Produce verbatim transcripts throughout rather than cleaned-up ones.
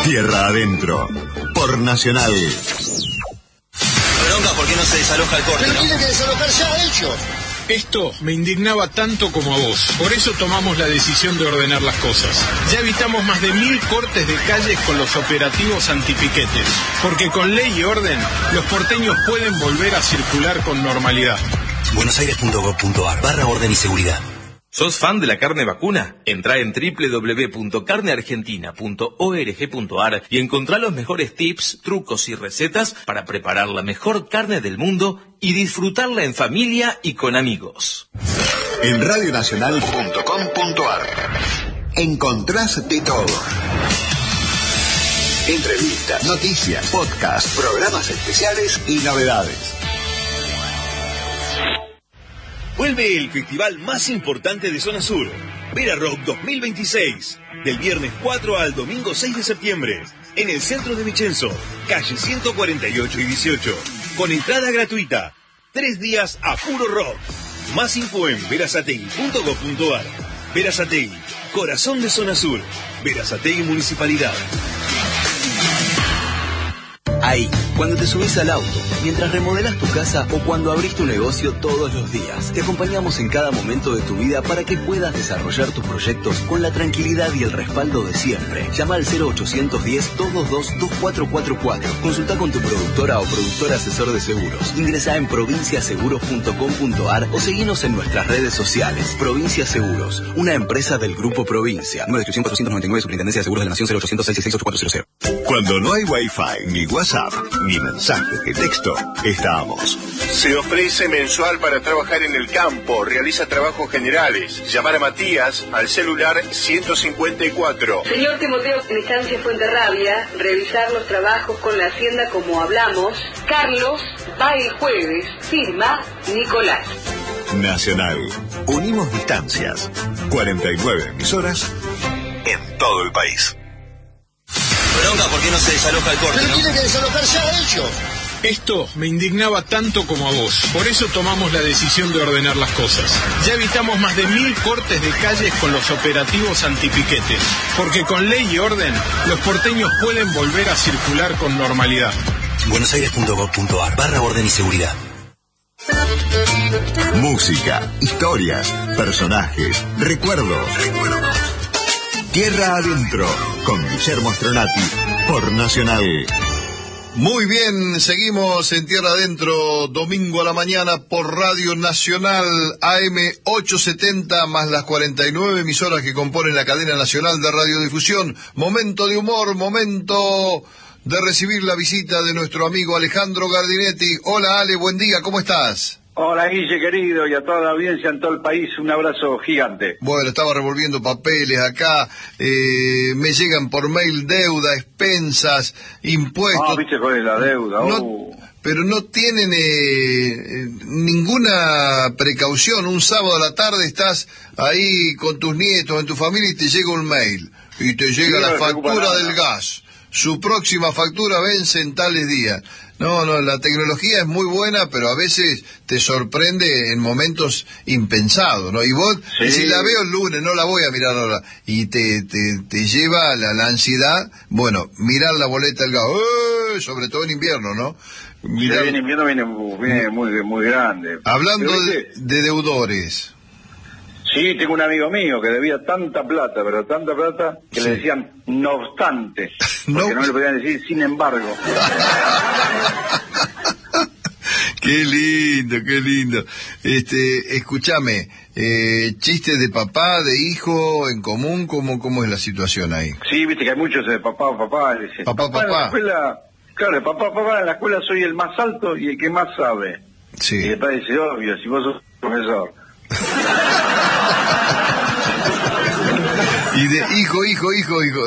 Tierra Adentro, por Nacional. Bronca, ¿por qué no se desaloja el corte? Pero ¿no? tiene que desalojar ya ellos. Esto me indignaba tanto como a vos. Por eso tomamos la decisión de ordenar las cosas. Ya evitamos más de mil cortes de calles con los operativos antipiquetes. Porque con ley y orden, los porteños pueden volver a circular con normalidad. buenosaires.gov.ar barra orden y seguridad. ¿Sos fan de la carne vacuna? Entrá en doble u doble u doble u punto carne argentina punto org punto a r y encontrá los mejores tips, trucos y recetas para preparar la mejor carne del mundo y disfrutarla en familia y con amigos. En radio nacional punto com punto a r encontrás de todo. Entrevistas, noticias, podcasts, programas especiales y novedades. Vuelve el festival más importante de Zona Sur, Vera Rock dos mil veintiséis, del viernes cuatro al domingo seis de septiembre, en el centro de Vicenzo, calle ciento cuarenta y ocho y dieciocho, con entrada gratuita, tres días a puro rock. Más info en verazategui punto gov punto a r. Verazategui, corazón de Zona Sur, Verazategui Municipalidad. Ahí, cuando te subís al auto, mientras remodelás tu casa o cuando abrís tu negocio todos los días, te acompañamos en cada momento de tu vida para que puedas desarrollar tus proyectos con la tranquilidad y el respaldo de siempre. Llama al cero ochocientos diez, doscientos veintidós, veinticuatro cuarenta y cuatro. Consulta con tu productora o productor asesor de seguros. Ingresá en provincia seguros punto com punto a r o seguinos en nuestras redes sociales. Provincia Seguros, una empresa del Grupo Provincia. nueve ocho cero cero, ochocientos noventa y nueve, Superintendencia de Seguros de la Nación, cero ochocientos seis seis seis ocho cuatro cero cero. Cuando no hay Wi-Fi, ni WhatsApp, ni mensajes de texto, estamos. Se ofrece mensual para trabajar en el campo, realiza trabajos generales. Llamar a Matías al celular ciento cincuenta y cuatro. Señor Timoteo, en Estancia Fuenterrabia, revisar los trabajos con la Hacienda como hablamos. Carlos va el jueves, firma Nicolás. Nacional. Unimos distancias. cuarenta y nueve emisoras en todo el país. Bronca, ¿por qué no se desaloja el corte? Pero ¿no? tiene que desalojar ya ellos. Esto me indignaba tanto como a vos. Por eso tomamos la decisión de ordenar las cosas. Ya evitamos más de mil cortes de calles con los operativos antipiquetes. Porque con ley y orden, los porteños pueden volver a circular con normalidad. buenosaires.gov punto a r barra orden y seguridad. Música, historias, personajes, recuerdos. Recuerdos. Tierra Adentro, con Guillermo Stronati, por Nacional. Muy bien, seguimos en Tierra Adentro, domingo a la mañana por Radio Nacional, A M ochocientos setenta, más las cuarenta y nueve emisoras que componen la cadena nacional de radiodifusión. Momento de humor, momento de recibir la visita de nuestro amigo Alejandro Gardinetti. Hola Ale, buen día, ¿cómo estás? Hola Guille querido y a toda la audiencia en todo el país, un abrazo gigante. Bueno, estaba revolviendo papeles acá, eh, me llegan por mail deuda, expensas, impuestos. Ah, viste cuál es la deuda. No, uh. Pero no tienen eh, ninguna precaución. Un sábado a la tarde estás ahí con tus nietos, en tu familia y te llega un mail. Y te llega sí, la no factura del gas. Su próxima factura vence en tales días. No, no, la tecnología es muy buena, pero a veces te sorprende en momentos impensados, ¿no? Y vos, sí. Si la veo el lunes, no la voy a mirar ahora. Y te, te, te lleva la, la ansiedad, bueno, mirar la boleta del gas, ¡eh! Sobre todo en invierno, ¿no? Mirar... Sí, en invierno viene, viene muy, muy grande. Hablando pero, de, de deudores. Sí, tengo un amigo mío que debía tanta plata, pero tanta plata, que sí. Le decían no obstante, porque no, no le podían decir sin embargo. Qué lindo, qué lindo. Este, escúchame, eh, chistes de papá, de hijo, en común, ¿cómo, cómo es la situación ahí? Sí, viste que hay muchos de papá, papá, dice, papá, papá. papá. En la escuela, claro, papá, papá, en la escuela soy el más alto y el que más sabe. Sí. Y después dice, obvio, si vos sos profesor. Y de hijo, hijo, hijo, hijo.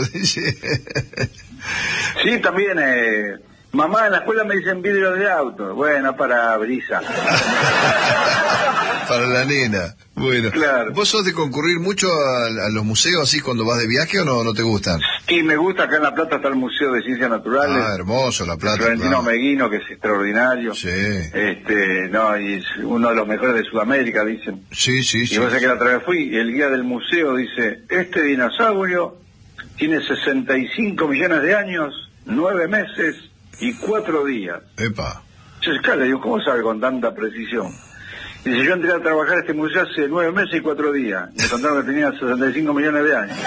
Sí, también, eh, mamá en la escuela me dicen vidrio de auto. Bueno, para brisa. Para la nena. Bueno, claro. ¿Vos sos de concurrir mucho a, a los museos así cuando vas de viaje o no, no te gustan? Sí, me gusta. Acá en La Plata está el Museo de Ciencias Naturales. Ah, hermoso, La Plata. Florentino claro. Meguino, que es extraordinario. Sí. Este, no, y es uno de los mejores de Sudamérica, dicen. Sí, sí, y sí. Y vos sabés que la otra vez fui y el guía del museo dice, este dinosaurio tiene sesenta y cinco millones de años, nueve meses y cuatro días. Epa. Entonces, claro, digo, ¿cómo sabe con tanta precisión? Y dice, yo entré a trabajar a este museo hace nueve meses y cuatro días. Y me contaron que tenía sesenta y cinco millones de años.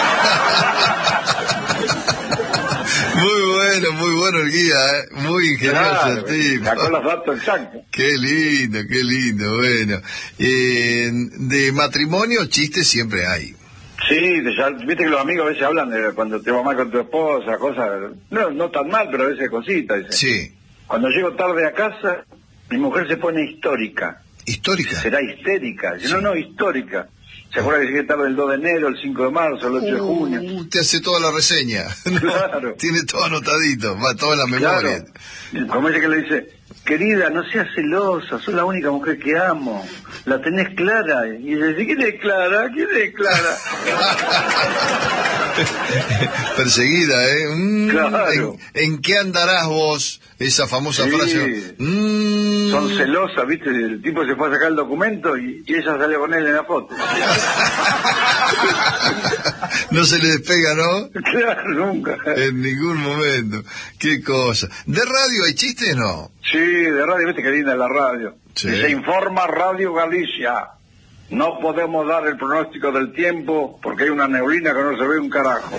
Muy bueno, muy bueno el guía, ¿eh? Muy ingenioso claro, el tipo. Sacó los datos exactos. Qué lindo, qué lindo, bueno. Eh, de matrimonio, chistes siempre hay. Sí, ya, viste que los amigos a veces hablan de cuando te va mal con tu esposa, cosas, no, no tan mal, pero a veces cositas. Dice. Sí. Cuando llego tarde a casa, mi mujer se pone histórica. ¿Histórica? Será histérica. Dice, Sí. no, no, histórica. ¿Se acuerda que llegué tarde el dos de enero, el cinco de marzo, el ocho de junio? Uh, te hace toda la reseña. Claro. Tiene todo anotadito, va toda la memoria. Claro. Como ese que le dice, querida, no seas celosa, sos la única mujer que amo. La tenés clara. Y dice, ¿quién es Clara? ¿Quién es Clara? Perseguida, ¿eh? Mm, Claro. ¿en, ¿En qué andarás vos? Esa famosa Sí. frase. Mm. Son celosas, ¿viste? El tipo se fue a sacar el documento y, y ella salió con él en la foto. No se le despega, ¿no? Claro, nunca. En ningún momento. Qué cosa. ¿De radio hay chistes, no? Sí, de radio, ¿viste qué linda es la radio? Sí. Se informa Radio Galicia. No podemos dar el pronóstico del tiempo porque hay una neblina que no se ve un carajo.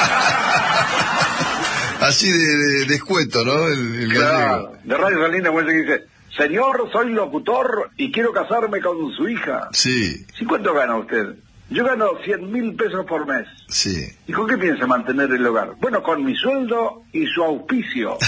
Así de, de descuento, ¿no? El, el Claro. gallego. De Radio Galicia muestra que dice, señor, soy locutor y quiero casarme con su hija. Sí, ¿Sí cuánto gana usted? Yo gano cien mil pesos por mes. sí. ¿Y con qué piensa mantener el hogar? Bueno, con mi sueldo y su auspicio.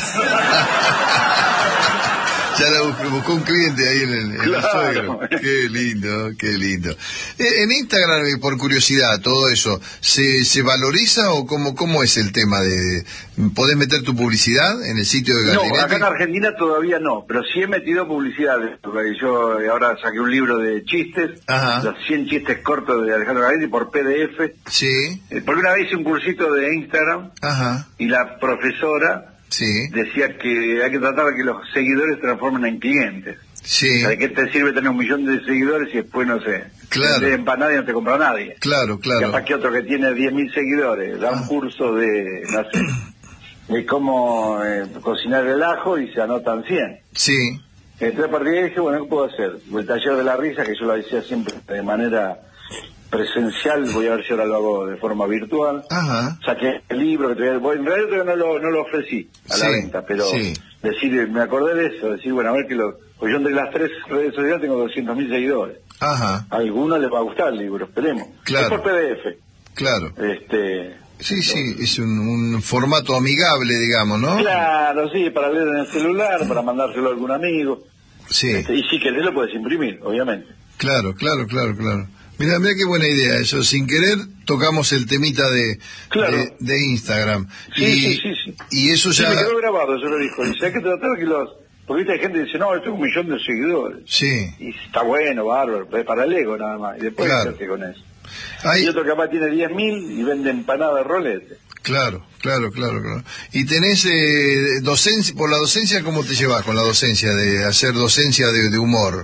Ya la buscó, buscó un cliente ahí en el, en el Claro. suegro. Qué lindo, qué lindo. Eh, En Instagram, eh, por curiosidad, todo eso, ¿se, se valoriza o cómo, cómo es el tema de... ¿Podés meter tu publicidad en el sitio de No, Gabinete? acá en Argentina todavía no, pero sí he metido publicidad. Porque yo ahora saqué un libro de chistes, Ajá. los cien chistes cortos de Alejandro Gabinete por P D F. Sí, Eh, Porque una vez hice un cursito de Instagram ajá, y la profesora sí, decía que hay que tratar de que los seguidores se transformen en clientes. sí, ¿De qué te sirve tener un millón de seguidores y después, no sé, Claro. de empanada y no te compra nadie? claro, claro. Capaz que otro que tiene diez mil seguidores da un Ah. curso de, no sé, de cómo eh, cocinar el ajo y se anotan cien. Sí, Entonces a partir de ahí dije, bueno, ¿qué puedo hacer? El taller de la risa, que yo lo hacía siempre de manera presencial, voy a ver si ahora lo hago de forma virtual. ajá, Saqué el libro que todavía, bueno, en realidad todavía no lo, no lo ofrecí a la Sí, venta, pero sí. decir, me acordé de eso, decir, bueno, a ver que lo, pues yo entre las tres redes sociales tengo doscientos mil seguidores. ajá, A algunos les va a gustar el libro, esperemos. Claro. Es por P D F. claro. Este, Sí, sí, es un, un formato amigable, digamos, ¿no? Claro, sí, para leer en el celular, para mandárselo a algún amigo. Sí, Este, y si querés lo puedes imprimir, obviamente. claro, claro, claro, claro. Mira, mira qué buena idea eso. Sin querer tocamos el temita de, Claro. de, de Instagram. Sí, y, sí, sí, sí. y eso Sí, ya... me quedó grabado, yo lo dijo. Dice, hay que tratar de que los... Porque viste, hay gente que dice, no, yo tengo un millón de seguidores. Sí, Y está bueno, bárbaro, pero es para el ego nada más. Y después Claro. quédate con eso. hay, Y otro capaz tiene diez mil y vende empanada de rolete. claro, claro, claro, claro. Y tenés eh, docencia, por la docencia, ¿cómo te llevas con la docencia, de hacer docencia de, de humor?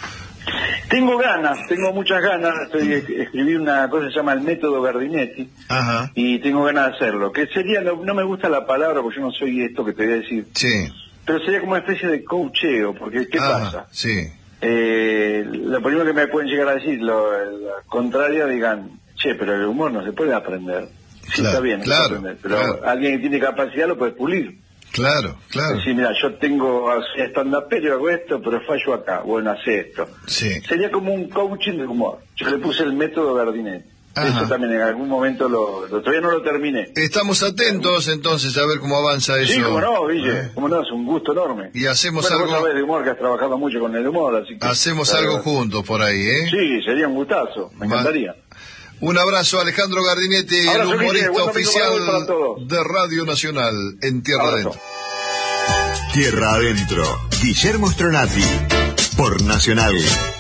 Tengo ganas, tengo muchas ganas. Estoy escribí una cosa que se llama el método Gardinetti. Ajá, Y tengo ganas de hacerlo. Que sería, no, no me gusta la palabra porque yo no soy esto que te voy a decir. sí. Pero sería como una especie de coacheo, porque ¿qué Ajá, pasa? sí, Eh, lo primero que me pueden llegar a decir, lo, lo contrario, digan, che, pero el humor no se puede aprender. Sí, Claro, está bien, no se claro, puede aprender, pero claro. alguien que tiene capacidad lo puede pulir. claro, claro. Sí, mira, yo tengo stand-up, pero hago esto, pero fallo acá. Bueno, hace esto. Sí. Sería como un coaching de humor. Yo le puse el método Gardinetti. Ajá. Eso también en algún momento lo, lo todavía no lo terminé. Estamos atentos entonces a ver cómo avanza eso. Sí, cómo no, Ville, Eh, cómo no, es un gusto enorme. Y hacemos bueno, algo... vos sabés de humor, que has trabajado mucho con el humor, así que... Hacemos la algo verdad. juntos por ahí, ¿eh? Sí, sería un gustazo, me Va- encantaría. Un abrazo a Alejandro Gardinetti, el Abrazo, Guille, humorista buen domingo oficial para vos y para todos. de Radio Nacional en Tierra Abrazo. Adentro. Tierra Adentro. Guillermo Stronati. Por Nacional.